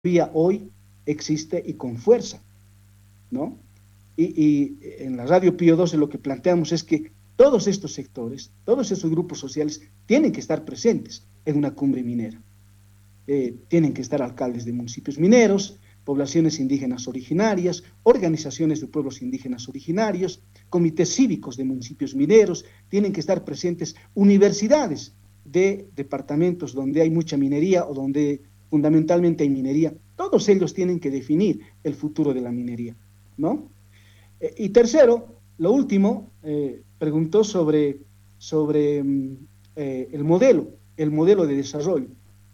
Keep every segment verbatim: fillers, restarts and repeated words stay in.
todavía hoy existe y con fuerza, ¿no? Y, y en la Radio Pío doce lo que planteamos es que todos estos sectores, todos esos grupos sociales tienen que estar presentes en una cumbre minera. Eh, tienen que estar alcaldes de municipios mineros, poblaciones indígenas originarias, organizaciones de pueblos indígenas originarios, comités cívicos de municipios mineros, tienen que estar presentes universidades de departamentos donde hay mucha minería o donde fundamentalmente hay minería. Todos ellos tienen que definir el futuro de la minería, ¿no? Eh, y tercero, lo último, eh, preguntó sobre, sobre mm, eh, el modelo, el modelo de desarrollo.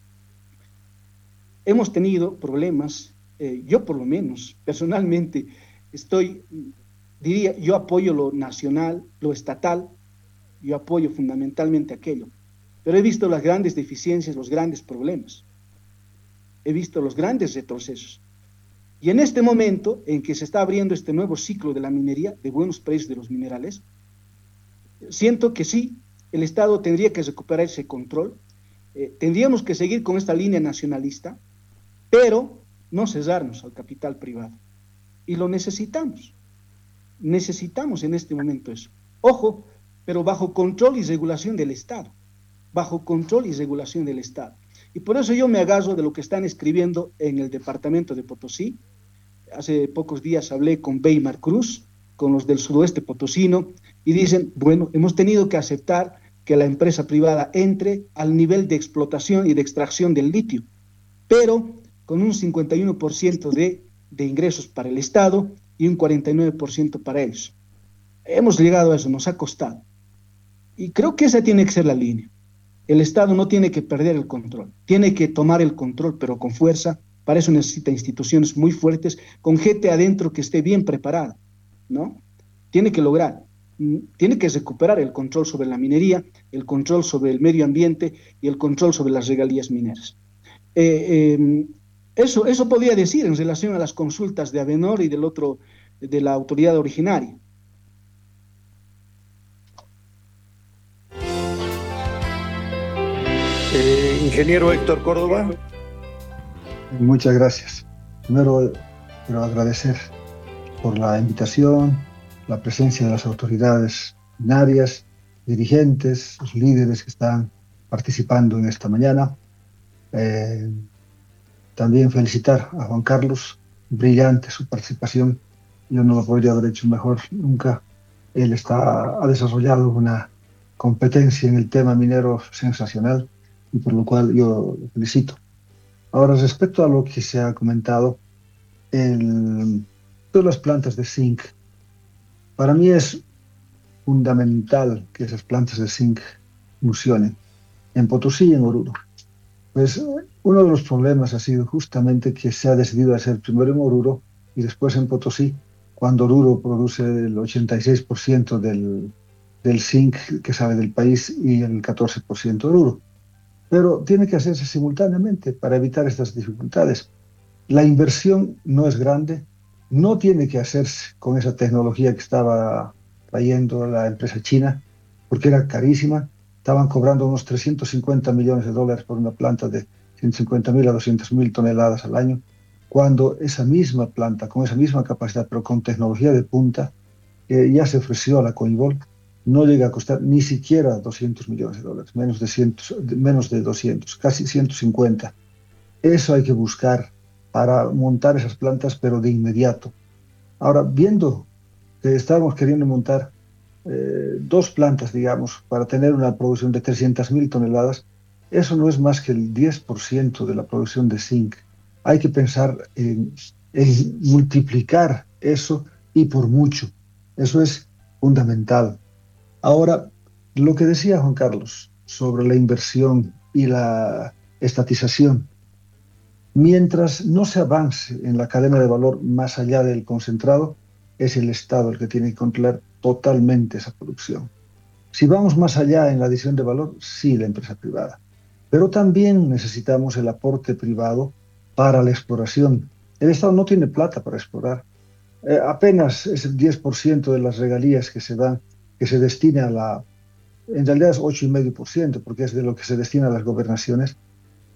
Hemos tenido problemas, eh, yo por lo menos, personalmente, estoy, diría, yo apoyo lo nacional, lo estatal, yo apoyo fundamentalmente aquello, pero he visto las grandes deficiencias, los grandes problemas, he visto los grandes retrocesos. Y en este momento en que se está abriendo este nuevo ciclo de la minería, de buenos precios de los minerales, siento que sí, el Estado tendría que recuperar ese control, eh, tendríamos que seguir con esta línea nacionalista, pero no cesarnos al capital privado. Y lo necesitamos. Necesitamos en este momento eso. Ojo, pero bajo control y regulación del Estado. Bajo control y regulación del Estado. Y por eso yo me agarro de lo que están escribiendo en el departamento de Potosí. Hace pocos días hablé con Weimar Cruz, con los del sudoeste potosino, y dicen, bueno, hemos tenido que aceptar que la empresa privada entre al nivel de explotación y de extracción del litio, pero con un cincuenta y uno por ciento de, de ingresos para el Estado y un cuarenta y nueve por ciento para ellos. Hemos llegado a eso, nos ha costado. Y creo que esa tiene que ser la línea. El Estado no tiene que perder el control, tiene que tomar el control, pero con fuerza. Para eso necesita instituciones muy fuertes, con gente adentro que esté bien preparada, ¿no? Tiene que lograr, tiene que recuperar el control sobre la minería, el control sobre el medio ambiente y el control sobre las regalías mineras. Eh, eh, eso, eso podría decir en relación a las consultas de Abenor y del otro, de la autoridad originaria. Eh, ingeniero Héctor Córdoba. Muchas gracias. Primero, quiero agradecer por la invitación, la presencia de las autoridades binarias, dirigentes, los líderes que están participando en esta mañana. Eh, también felicitar a Juan Carlos, brillante su participación. Yo no lo podría haber hecho mejor nunca. Él está, ha desarrollado una competencia en el tema minero sensacional y por lo cual yo lo felicito. Ahora, respecto a lo que se ha comentado, el, todas las plantas de zinc, para mí es fundamental que esas plantas de zinc funcionen en Potosí y en Oruro. Pues uno de los problemas ha sido justamente que se ha decidido hacer primero en Oruro y después en Potosí, cuando Oruro produce el ochenta y seis por ciento del, del zinc que sale del país y el catorce por ciento Oruro. Pero tiene que hacerse simultáneamente para evitar estas dificultades. La inversión no es grande, no tiene que hacerse con esa tecnología que estaba trayendo la empresa china, porque era carísima. Estaban cobrando unos trescientos cincuenta millones de dólares por una planta de ciento cincuenta mil a doscientas mil toneladas al año, cuando esa misma planta, con esa misma capacidad, pero con tecnología de punta, que ya se ofreció a la Coibol, no llega a costar ni siquiera doscientos millones de dólares, menos de, cien, menos de doscientos, casi ciento cincuenta. Eso hay que buscar para montar esas plantas, pero de inmediato. Ahora, viendo que estamos queriendo montar eh, dos plantas, digamos, para tener una producción de trescientas mil toneladas, eso no es más que el diez por ciento de la producción de zinc. Hay que pensar en, en multiplicar eso y por mucho. Eso es fundamental. Ahora, lo que decía Juan Carlos sobre la inversión y la estatización, mientras no se avance en la cadena de valor más allá del concentrado, es el Estado el que tiene que controlar totalmente esa producción. Si vamos más allá en la adición de valor, sí, la empresa privada. Pero también necesitamos el aporte privado para la exploración. El Estado no tiene plata para explorar. Eh, apenas es el diez por ciento de las regalías que se dan, que se destina a la... En realidad es ocho coma cinco por ciento, porque es de lo que se destina a las gobernaciones,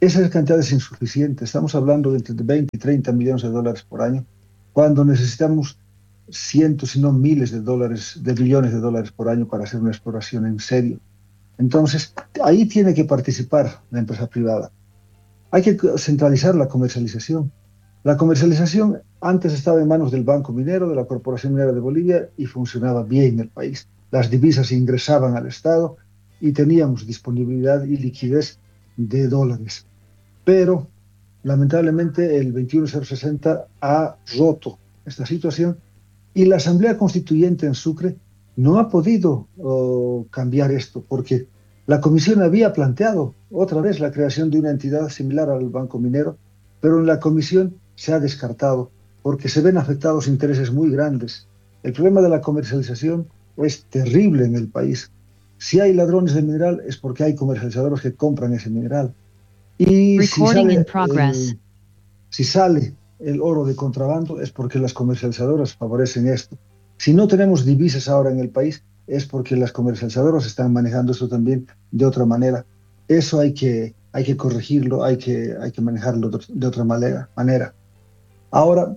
Esa cantidad es insuficiente. Estamos hablando de entre veinte y treinta millones de dólares por año, cuando necesitamos cientos, si no miles de dólares, de billones de dólares por año para hacer una exploración en serio. Entonces, ahí tiene que participar la empresa privada. Hay que centralizar la comercialización. La comercialización antes estaba en manos del Banco Minero, de la Corporación Minera de Bolivia, y funcionaba bien en el país. Las divisas ingresaban al Estado y teníamos disponibilidad y liquidez de dólares. Pero, lamentablemente, el veintiuno cero sesenta ha roto esta situación y la Asamblea Constituyente en Sucre no ha podido uh, cambiar esto, porque la Comisión había planteado otra vez la creación de una entidad similar al Banco Minero, pero en la Comisión se ha descartado porque se ven afectados intereses muy grandes. El problema de la comercialización es terrible en el país. Si hay ladrones de mineral es porque hay comercializadores que compran ese mineral. Y si sale, el, si sale el oro de contrabando es porque las comercializadoras favorecen esto. Si no tenemos divisas ahora en el país es porque las comercializadoras están manejando esto también de otra manera. Eso hay que, hay que corregirlo, hay que, hay que manejarlo de otra manera. manera. Ahora,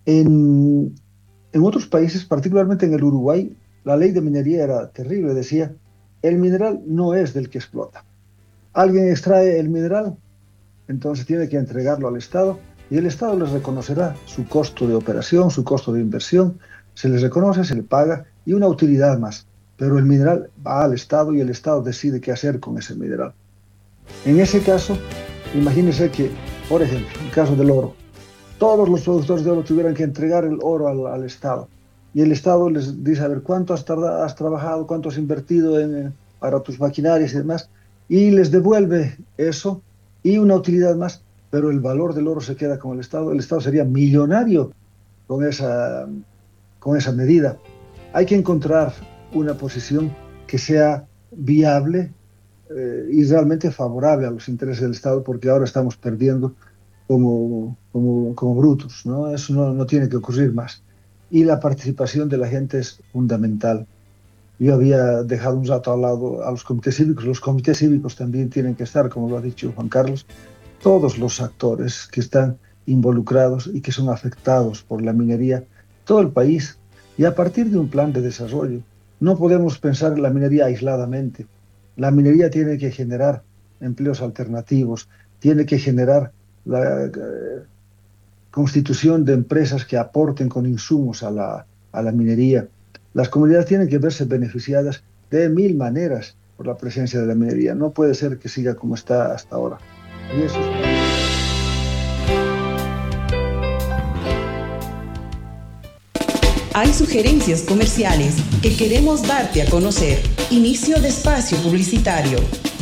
en, en otros países, particularmente en el Uruguay, la ley de minería era terrible. Decía, el mineral no es del que explota. Alguien extrae el mineral, entonces tiene que entregarlo al Estado y el Estado les reconocerá su costo de operación, su costo de inversión, se les reconoce, se le paga y una utilidad más. Pero el mineral va al Estado y el Estado decide qué hacer con ese mineral. En ese caso, imagínense que, por ejemplo, en el caso del oro, todos los productores de oro tuvieran que entregar el oro al, al Estado. Y el Estado les dice, a ver, ¿cuánto has, tardado, has trabajado, cuánto has invertido en, para tus maquinarias y demás? Y les devuelve eso y una utilidad más, pero el valor del oro se queda con el Estado. El Estado sería millonario con esa, con esa medida. Hay que encontrar una posición que sea viable eh, y realmente favorable a los intereses del Estado, porque ahora estamos perdiendo como, como, como brutos, ¿no? Eso no, no tiene que ocurrir más. Y la participación de la gente es fundamental. Yo había dejado un rato al lado a los comités cívicos. Los comités cívicos también tienen que estar, como lo ha dicho Juan Carlos, todos los actores que están involucrados y que son afectados por la minería, todo el país. Y a partir de un plan de desarrollo, no podemos pensar en la minería aisladamente. La minería tiene que generar empleos alternativos, tiene que generar la eh, constitución de empresas que aporten con insumos a la, a la minería. Las comunidades tienen que verse beneficiadas de mil maneras por la presencia de la minería. No puede ser que siga como está hasta ahora. Y eso es... Hay sugerencias comerciales que queremos darte a conocer. Inicio de espacio publicitario.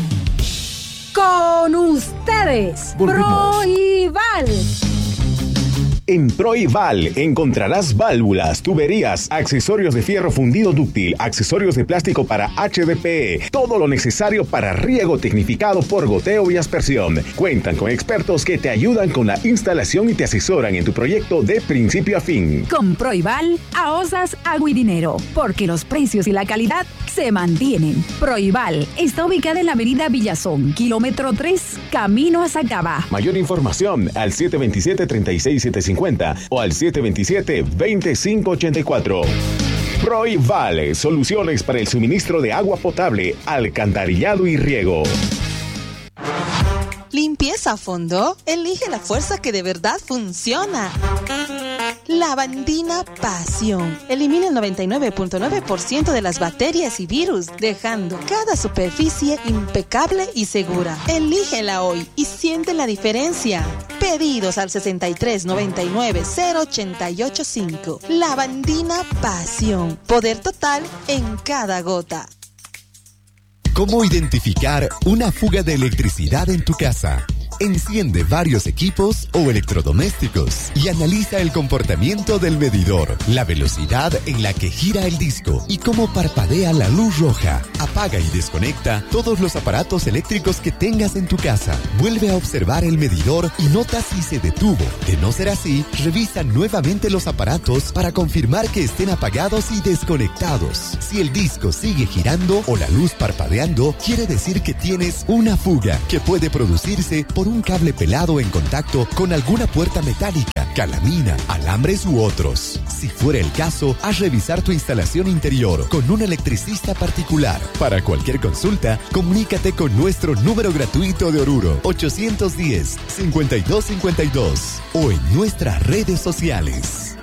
Con ustedes, Proival. En Proival encontrarás válvulas, tuberías, accesorios de fierro fundido dúctil, accesorios de plástico para H D P E, todo lo necesario para riego tecnificado por goteo y aspersión. Cuentan con expertos que te ayudan con la instalación y te asesoran en tu proyecto de principio a fin. Con Proival ahorras agua y dinero, porque los precios y la calidad se mantienen. Proival está ubicada en la avenida Villazón, kilómetro tres, camino a Sacaba. Mayor información al siete dos siete, tres seis siete cinco o al siete dos siete, dos cinco ocho cuatro. Proival, soluciones para el suministro de agua potable, alcantarillado y riego. ¿Limpieza a fondo? Elige la fuerza que de verdad funciona. Lavandina Pasión. Elimina el noventa y nueve punto nueve por ciento de las bacterias y virus, dejando cada superficie impecable y segura. Elígela hoy y siente la diferencia. Pedidos al sesenta y tres, noventa y nueve, cero ochenta y ocho cinco. Lavandina Pasión. Poder total en cada gota. ¿Cómo identificar una fuga de electricidad en tu casa? Enciende varios equipos o electrodomésticos y analiza el comportamiento del medidor, la velocidad en la que gira el disco y cómo parpadea la luz roja. Apaga y desconecta todos los aparatos eléctricos que tengas en tu casa. Vuelve a observar el medidor y nota si se detuvo. De no ser así, revisa nuevamente los aparatos para confirmar que estén apagados y desconectados. Si el disco sigue girando o la luz parpadeando, quiere decir que tienes una fuga que puede producirse por un cable pelado en contacto con alguna puerta metálica, calamina, alambres u otros. Si fuera el caso, haz revisar tu instalación interior con un electricista particular. Para cualquier consulta, comunícate con nuestro número gratuito de Oruro ochocientos diez, cincuenta y dos cincuenta y dos o en nuestras redes sociales.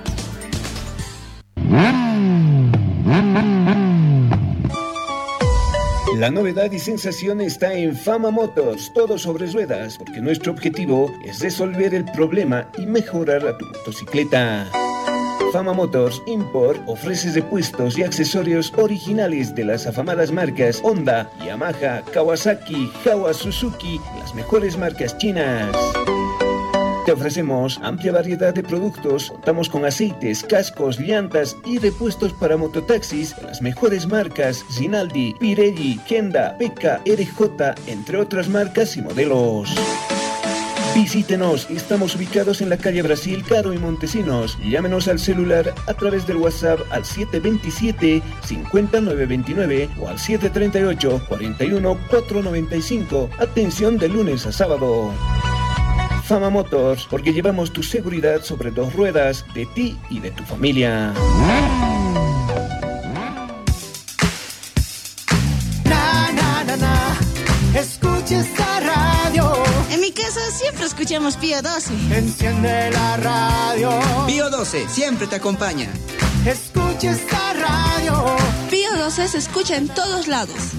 La novedad y sensación está en Fama Motors, todo sobre ruedas, porque nuestro objetivo es resolver el problema y mejorar a tu motocicleta. Fama Motors Import ofrece repuestos y accesorios originales de las afamadas marcas Honda, Yamaha, Kawasaki, Jawa, Suzuki, las mejores marcas chinas. Te ofrecemos amplia variedad de productos, contamos con aceites, cascos, llantas y repuestos para mototaxis de las mejores marcas Rinaldi, Pirelli, Kenda, P K, R J, entre otras marcas y modelos. Visítenos, estamos ubicados en la calle Brasil, Caro y Montesinos. Llámenos al celular a través del WhatsApp al siete dos siete, cinco nueve dos nueve o al siete tres ocho, cuatro uno, cuatro nueve cinco. Atención de lunes a sábado. Fama Motors, porque llevamos tu seguridad sobre dos ruedas, de ti y de tu familia. Na, na, na, na. Escucha esta radio. En mi casa siempre escuchamos Pío doce. Enciende la radio. Pío doce siempre te acompaña. Escucha esta radio. Pío doce se escucha en todos lados.